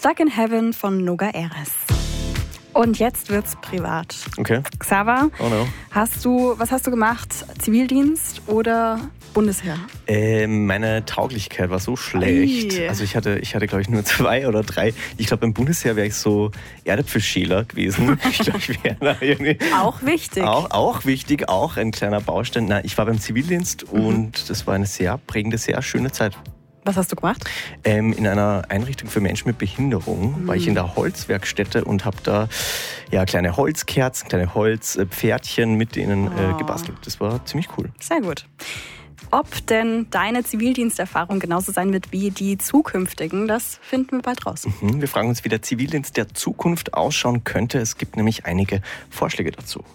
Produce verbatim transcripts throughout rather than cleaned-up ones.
Stuck in Heaven von Noga Erez. Und jetzt wird's privat. Okay. Xaver, Oh no. hast du, was hast du gemacht? Zivildienst oder Bundesheer? Ähm, meine Tauglichkeit war so schlecht. Ei. Also ich hatte, ich hatte glaube ich nur zwei oder drei. Ich glaube beim Bundesheer wäre ich so Erdäpfelschäler gewesen. Ich glaube, ich wäre da irgendwie... Auch wichtig. Auch, auch wichtig, auch ein kleiner Baustein. Nein, ich war beim Zivildienst Mhm. und das war eine sehr prägende, sehr schöne Zeit. Was hast du gemacht? Ähm, in einer Einrichtung für Menschen mit Behinderung war ich in der Holzwerkstätte und habe da ja, kleine Holzkerzen, kleine Holzpferdchen mit denen äh, Oh. gebastelt. Das war ziemlich cool. Sehr gut. Ob denn deine Zivildiensterfahrung genauso sein wird wie die zukünftigen, das finden wir bald raus. Mhm, wir fragen uns, wie der Zivildienst der Zukunft ausschauen könnte. Es gibt nämlich einige Vorschläge dazu.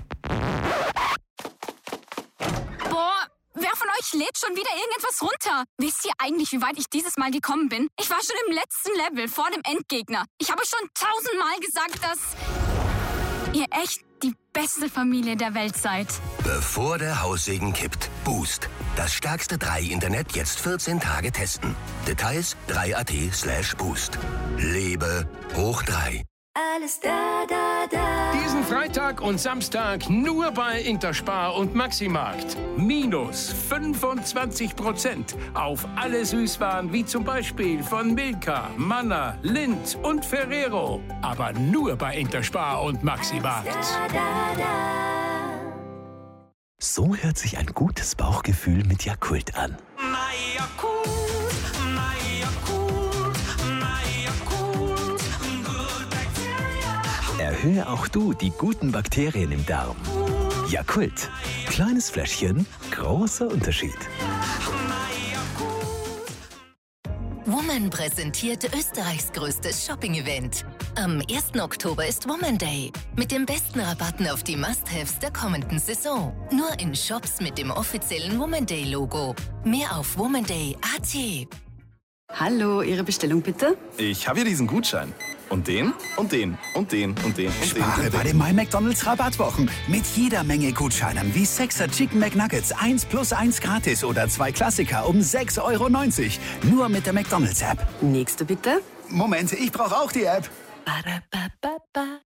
Boah, wer von euch lädt schon wieder irgendetwas runter? Wisst ihr eigentlich, wie weit ich dieses Mal gekommen bin? Ich war schon im letzten Level, vor dem Endgegner. Ich habe schon tausendmal gesagt, dass ihr echt die beste Familie der Welt seid. Bevor der Haussegen kippt. Boost. Das stärkste drei Internet jetzt vierzehn Tage testen. Details drei punkt at slash boost. Lebe hoch drei. Alles da, da, da. Diesen Freitag und Samstag nur bei Interspar und Maximarkt. Minus fünfundzwanzig Prozent auf alle Süßwaren wie zum Beispiel von Milka, Manna, Lindt und Ferrero. Aber nur bei Interspar und Maximarkt. Da, da, da. So hört sich ein gutes Bauchgefühl mit Yakult an. Erhöhe auch du die guten Bakterien im Darm. Yakult. Kleines Fläschchen, großer Unterschied. Woman präsentiert Österreichs größtes Shopping-Event. Am ersten Oktober ist Woman Day. Mit den besten Rabatten auf die Must-Haves der kommenden Saison. Nur in Shops mit dem offiziellen Woman Day-Logo. Mehr auf womanday punkt at. Hallo, Ihre Bestellung bitte? Ich habe hier diesen Gutschein. Und den, und den, und den, und den, und den. Spare und bei den. den My McDonald's Rabattwochen. Mit jeder Menge Gutscheinen wie sechser Chicken McNuggets eins plus eins gratis oder zwei Klassiker um sechs Euro neunzig. Nur mit der McDonald's App. Nächste bitte. Moment, ich brauche auch die App. Ba-da-ba-ba-ba.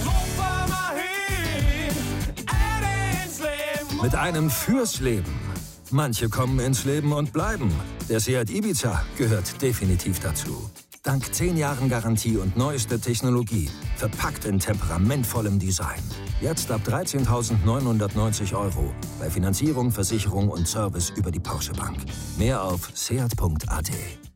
Mit einem fürs Leben. Manche kommen ins Leben und bleiben. Der Seat Ibiza gehört definitiv dazu. Dank zehn Jahren Garantie und neueste Technologie. Verpackt in temperamentvollem Design. Jetzt ab dreizehntausendneunhundertneunzig Euro. Bei Finanzierung, Versicherung und Service über die Porsche Bank. Mehr auf seat punkt at.